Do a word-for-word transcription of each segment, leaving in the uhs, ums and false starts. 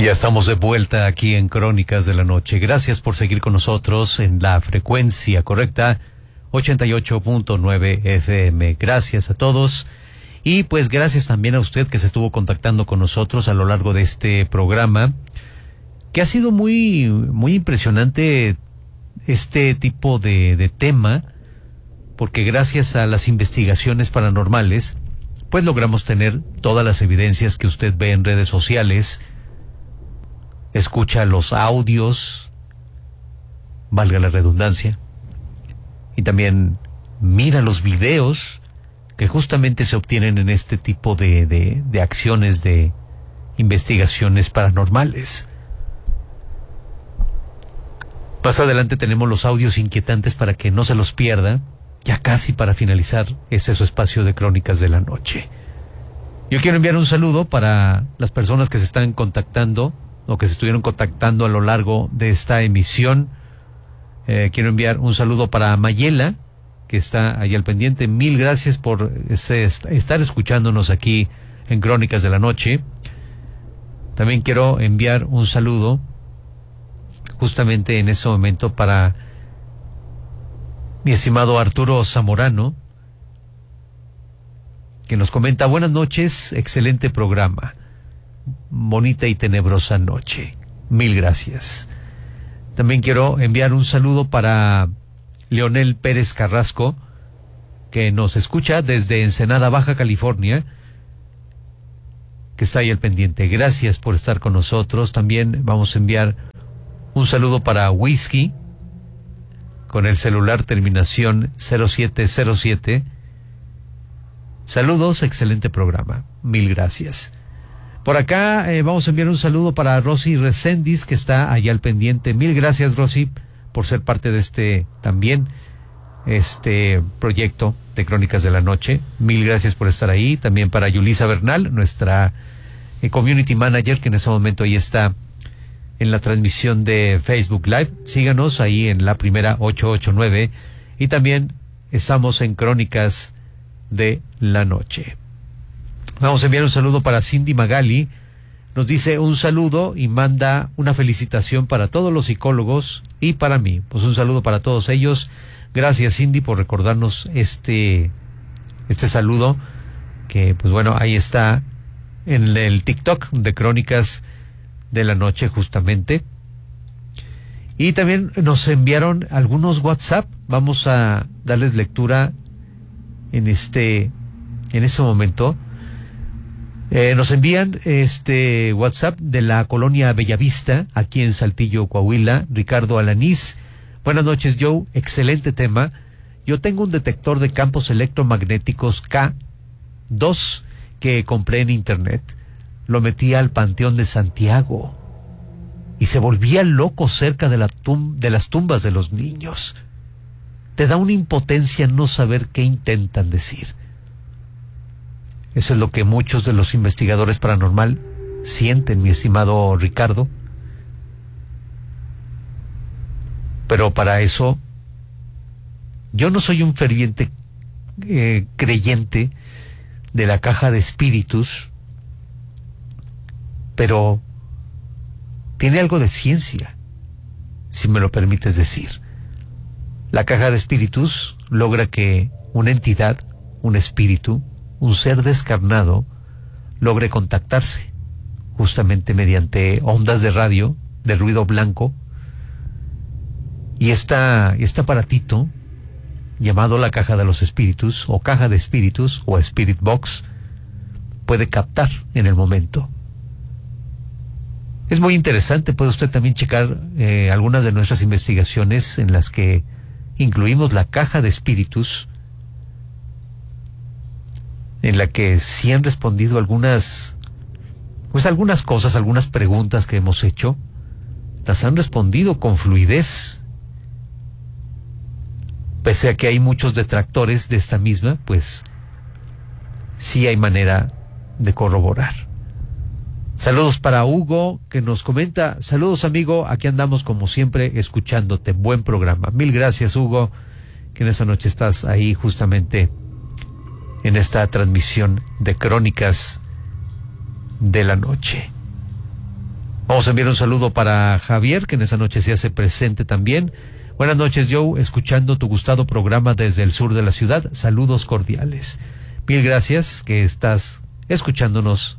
Ya estamos de vuelta aquí en Crónicas de la Noche. Gracias por seguir con nosotros en la frecuencia correcta, ochenta y ocho punto nueve F M. Gracias a todos. Y pues gracias también a usted que se estuvo contactando con nosotros a lo largo de este programa, que ha sido muy, muy impresionante este tipo de, de tema, porque gracias a las investigaciones paranormales, pues logramos tener todas las evidencias que usted ve en redes sociales, escucha los audios, valga la redundancia, y también mira los videos que justamente se obtienen en este tipo de, de, de acciones de investigaciones paranormales. Más adelante tenemos los audios inquietantes para que no se los pierda, ya casi para finalizar este su espacio de Crónicas de la Noche. Yo quiero enviar un saludo para las personas que se están contactando o que se estuvieron contactando a lo largo de esta emisión. Eh, quiero enviar un saludo para Mayela, que está ahí al pendiente. Mil gracias por ese, estar escuchándonos aquí en Crónicas de la Noche. También quiero enviar un saludo justamente en ese momento para mi estimado Arturo Zamorano, que nos comenta: buenas noches, excelente programa, bonita y tenebrosa noche. Mil gracias. También quiero enviar un saludo para Leonel Pérez Carrasco, que nos escucha desde Ensenada, Baja California, que está ahí al pendiente. Gracias por estar con nosotros. También vamos a enviar un saludo para Whisky, con el celular terminación cero siete cero siete. Saludos, excelente programa. Mil gracias. Por acá eh, vamos a enviar un saludo para Rosy Reséndiz, que está allá al pendiente. Mil gracias, Rosy, por ser parte de este también, este proyecto de Crónicas de la Noche. Mil gracias por estar ahí. También para Yulisa Bernal, nuestra eh, Community Manager, que en ese momento ahí está en la transmisión de Facebook Live. Síganos ahí en la primera ochocientos ochenta y nueve, y también estamos en Crónicas de la Noche. Vamos a enviar un saludo para Cindy Magali. Nos dice un saludo y manda una felicitación para todos los psicólogos y para mí. Pues un saludo para todos ellos. Gracias, Cindy, por recordarnos este, este saludo, que pues bueno, ahí está en el TikTok de Crónicas de la Noche justamente. Y también nos enviaron algunos WhatsApp. Vamos a darles lectura en este, en este momento. Eh, nos envían este WhatsApp de la colonia Bellavista, aquí en Saltillo, Coahuila. Ricardo Alanís: buenas noches, Joe, excelente tema. Yo tengo un detector de campos electromagnéticos K dos que compré en internet. Lo metí al Panteón de Santiago y se volvía loco cerca de, la tum- de las tumbas de los niños. Te da una impotencia no saber qué intentan decir. Eso es lo que muchos de los investigadores paranormal sienten, mi estimado Ricardo. Pero para eso, yo no soy un ferviente eh, creyente de la caja de espíritus, pero tiene algo de ciencia, si me lo permites decir. La caja de espíritus logra que una entidad, un espíritu, un ser descarnado, logre contactarse justamente mediante ondas de radio, de ruido blanco, y esta, este aparatito llamado la caja de los espíritus, o caja de espíritus, o Spirit Box, puede captar en el momento. Es muy interesante. Puede usted también checar eh, algunas de nuestras investigaciones en las que incluimos la caja de espíritus, en la que sí han respondido algunas, pues algunas cosas, algunas preguntas que hemos hecho, las han respondido con fluidez. Pese a que hay muchos detractores de esta misma, pues sí hay manera de corroborar. Saludos para Hugo, que nos comenta: saludos, amigo, aquí andamos como siempre escuchándote, buen programa. Mil gracias, Hugo, que en esta noche estás ahí justamente en esta transmisión de Crónicas de la Noche. Vamos a enviar un saludo para Javier, que en esa noche se hace presente también. Buenas noches, Joe, escuchando tu gustado programa desde el sur de la ciudad. Saludos cordiales. Mil gracias que estás escuchándonos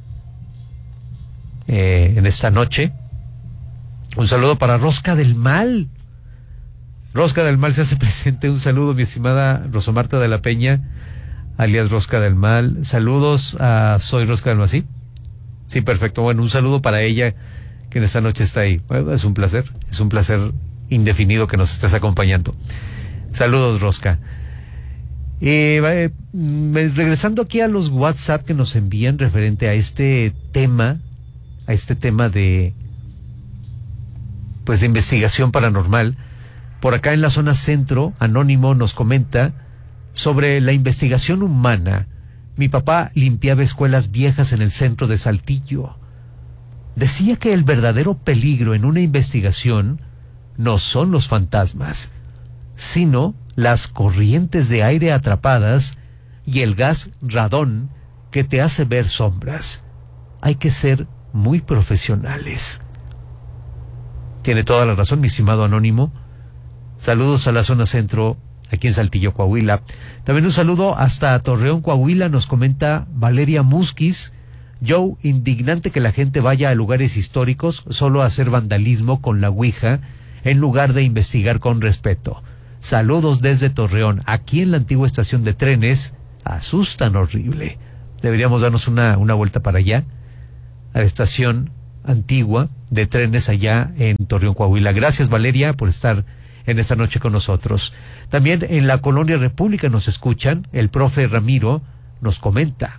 eh, en esta noche. Un saludo para Rosca del Mal. Rosca del Mal se hace presente. Un saludo, mi estimada Rosa Marta de la Peña, alias Rosca del Mal. Saludos a Soy Rosca del Mal, ¿sí? Sí, perfecto. Bueno, un saludo para ella, que en esta noche está ahí. Bueno, es un placer, es un placer indefinido que nos estés acompañando. Saludos, Rosca. Eh, eh, regresando aquí a los WhatsApp que nos envían referente a este tema, a este tema de, pues, de investigación paranormal. Por acá en la zona centro, Anónimo nos comenta sobre la investigación humana. Mi papá limpiaba escuelas viejas en el centro de Saltillo. Decía que el verdadero peligro en una investigación no son los fantasmas, sino las corrientes de aire atrapadas y el gas radón que te hace ver sombras. Hay que ser muy profesionales. Tiene toda la razón, mi estimado Anónimo. Saludos a la zona centro, aquí en Saltillo, Coahuila. También un saludo hasta Torreón, Coahuila, nos comenta Valeria Musquiz. Joe, indignante que la gente vaya a lugares históricos solo a hacer vandalismo con la ouija en lugar de investigar con respeto. Saludos desde Torreón. Aquí en la antigua estación de trenes asustan horrible. Deberíamos darnos una, una vuelta para allá, a la estación antigua de trenes allá en Torreón, Coahuila. Gracias, Valeria, por estar en esta noche con nosotros. También en la Colonia República nos escuchan. El profe Ramiro nos comenta: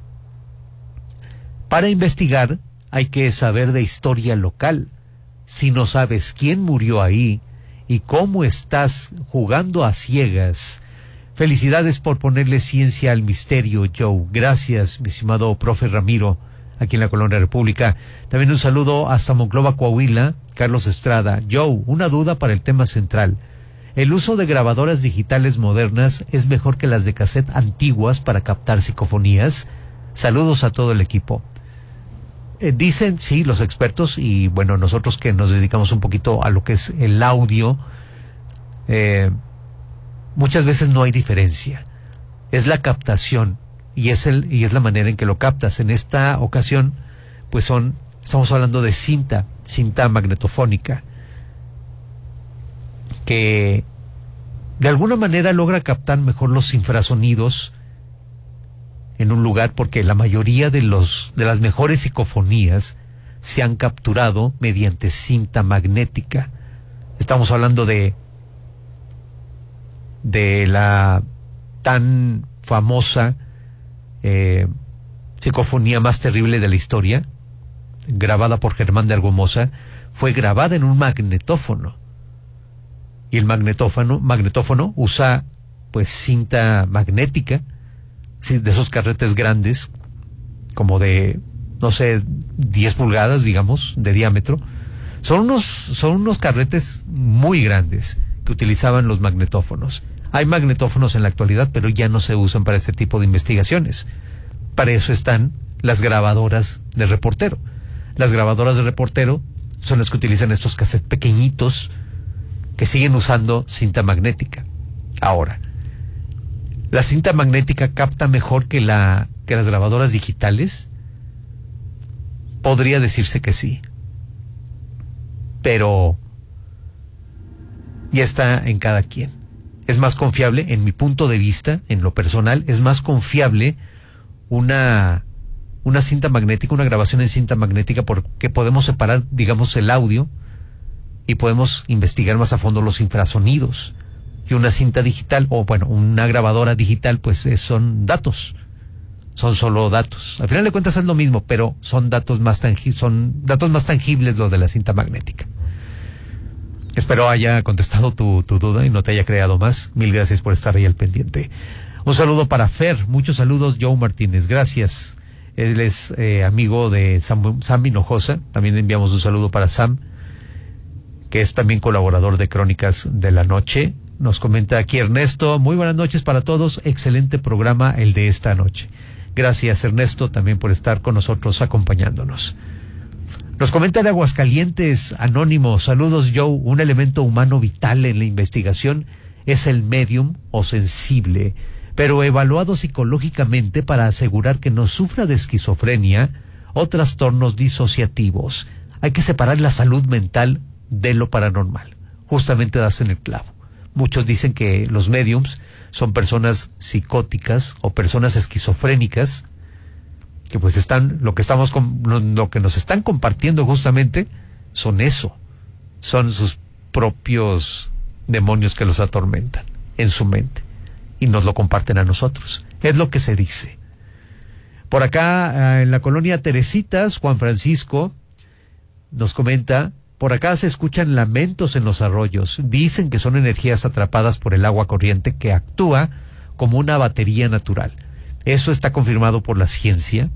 para investigar hay que saber de historia local. Si no sabes quién murió ahí y cómo estás jugando a ciegas. Felicidades por ponerle ciencia al misterio, Joe. Gracias, mi estimado profe Ramiro, aquí en la Colonia República. También un saludo hasta Monclova, Coahuila, Carlos Estrada. Joe, una duda para el tema central. ¿El uso de grabadoras digitales modernas es mejor que las de cassette antiguas para captar psicofonías? Saludos a todo el equipo. Eh, dicen, sí, los expertos, y bueno, nosotros que nos dedicamos un poquito a lo que es el audio, eh, muchas veces no hay diferencia. Es la captación y es el y es la manera en que lo captas. En esta ocasión, pues son, estamos hablando de cinta, cinta magnetofónica, que de alguna manera logra captar mejor los infrasonidos en un lugar, porque la mayoría de los de las mejores psicofonías se han capturado mediante cinta magnética. Estamos hablando de de la tan famosa eh, psicofonía más terrible de la historia, grabada por Germán de Argumosa. Fue grabada en un magnetófono, y el magnetófono magnetófono usa pues cinta magnética, de esos carretes grandes, como de, no sé, diez pulgadas, digamos, de diámetro. Son unos, son unos carretes muy grandes que utilizaban los magnetófonos. Hay magnetófonos en la actualidad, pero ya no se usan para este tipo de investigaciones. Para eso están las grabadoras de reportero. Las grabadoras de reportero son las que utilizan estos cassettes pequeñitos que siguen usando cinta magnética. Ahora, ¿la cinta magnética capta mejor que la que las grabadoras digitales? Podría decirse que sí, pero ya está en cada quien. Es más confiable, en mi punto de vista, en lo personal, es más confiable una una cinta magnética, una grabación en cinta magnética, porque podemos separar, digamos, el audio y podemos investigar más a fondo los infrasonidos. Y una cinta digital, o bueno, una grabadora digital, pues es, son datos, son solo datos. Al final de cuentas es lo mismo, pero son datos más tangibles, son datos más tangibles los de la cinta magnética. Espero haya contestado tu, tu duda y no te haya creado más. Mil gracias por estar ahí al pendiente. Un saludo para Fer, muchos saludos, Joe Martínez, gracias. Él es eh, amigo de Sam, Sam Hinojosa. También enviamos un saludo para Sam, que es también colaborador de Crónicas de la Noche. Nos comenta aquí Ernesto: muy buenas noches para todos, excelente programa el de esta noche. Gracias, Ernesto, también por estar con nosotros acompañándonos. Nos comenta de Aguascalientes, Anónimo, saludos Joe, un elemento humano vital en la investigación es el medium o sensible, pero evaluado psicológicamente para asegurar que no sufra de esquizofrenia o trastornos disociativos. Hay que separar la salud mental de lo paranormal. Justamente das en el clavo. Muchos dicen que los mediums son personas psicóticas o personas esquizofrénicas que pues están, lo que estamos, lo que nos están compartiendo justamente son eso, son sus propios demonios que los atormentan en su mente y nos lo comparten a nosotros. Es lo que se dice. Por acá, en la colonia Teresitas, Juan Francisco nos comenta, por acá se escuchan lamentos en los arroyos. Dicen que son energías atrapadas por el agua corriente que actúa como una batería natural. Eso está confirmado por la ciencia.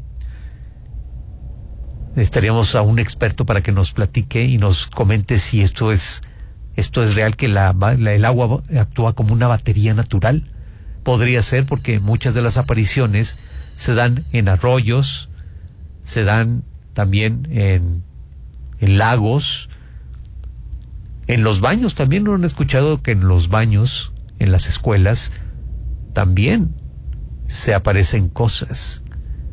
Estaríamos a un experto para que nos platique y nos comente si esto es, esto es real, que la, la, el agua actúa como una batería natural. Podría ser, porque muchas de las apariciones se dan en arroyos, se dan también en, en lagos, en los baños. También no han escuchado que en los baños, en las escuelas, también se aparecen cosas.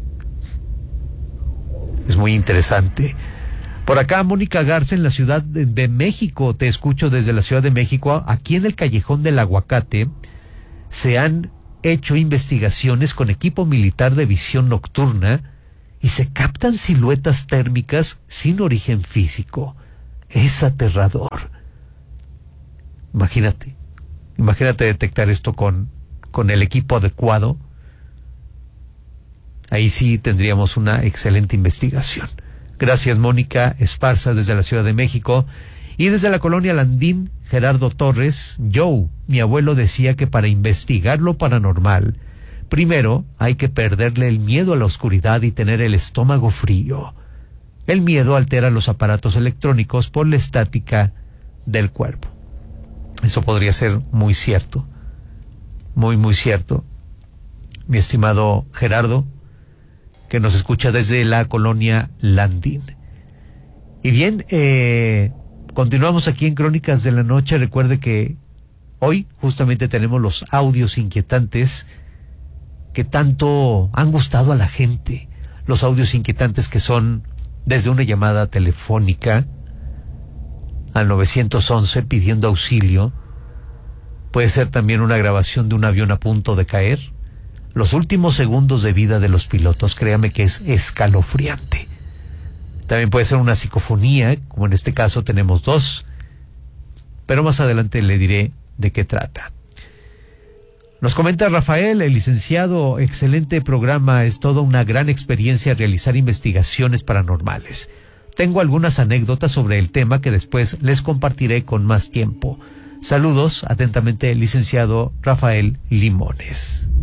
Es muy interesante. Por acá, Mónica Garza, en la Ciudad de, de México, te escucho desde la Ciudad de México. Aquí en el Callejón del Aguacate se han hecho investigaciones con equipo militar de visión nocturna y se captan siluetas térmicas sin origen físico. Es aterrador. Imagínate, imagínate detectar esto con, con el equipo adecuado. Ahí sí tendríamos una excelente investigación. Gracias, Mónica Esparza, desde la Ciudad de México. Y desde la colonia Landín, Gerardo Torres, Joe, mi abuelo decía que para investigar lo paranormal, primero hay que perderle el miedo a la oscuridad y tener el estómago frío. El miedo altera los aparatos electrónicos por la estática del cuerpo. Eso podría ser muy cierto. Muy, muy cierto. Mi estimado Gerardo, que nos escucha desde la colonia Landín. Y bien, eh, continuamos aquí en Crónicas de la Noche. Recuerde que hoy justamente tenemos los audios inquietantes que tanto han gustado a la gente. Los audios inquietantes que son desde una llamada telefónica al nueve once pidiendo auxilio. Puede ser también una grabación de un avión a punto de caer. Los últimos segundos de vida de los pilotos, créame que es escalofriante. También puede ser una psicofonía, como en este caso tenemos dos, pero más adelante le diré de qué trata. Nos comenta Rafael, el licenciado, excelente programa, es toda una gran experiencia realizar investigaciones paranormales. Tengo algunas anécdotas sobre el tema que después les compartiré con más tiempo. Saludos, atentamente, licenciado Rafael Limones.